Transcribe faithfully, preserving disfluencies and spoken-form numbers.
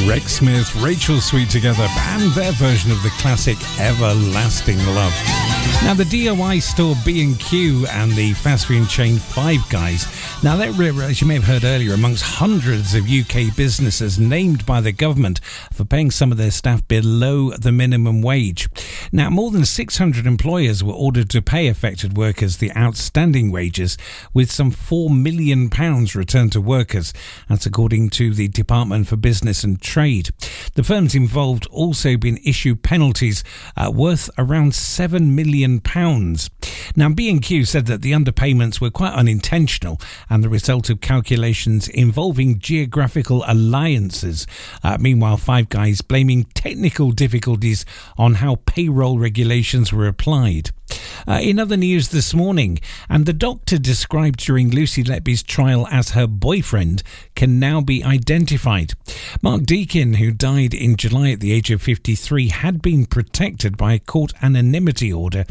Rex Smith, Rachel Sweet together, and their version of the classic Everlasting Love. Now, the D I Y store B and Q and the fast food chain Five Guys. Now, they're, as you may have heard earlier, amongst hundreds of U K businesses named by the government for paying some of their staff below the minimum wage. Now, more than six hundred employers were ordered to pay affected workers the outstanding wages, with some four million pounds returned to workers. That's according to the Department for Business and Trade. The firms involved also been issued penalties uh, worth around seven million pounds. Now, B and Q said that the underpayments were quite unintentional and the result of calculations involving geographical alliances. Uh, meanwhile, Five Guys blaming technical difficulties on how payroll regulations were applied. Uh, in other news this morning, and the doctor described during Lucy Letby's trial as her boyfriend can now be identified. Mark Deakin, who died in July at the age of fifty-three, had been protected by a court anonymity order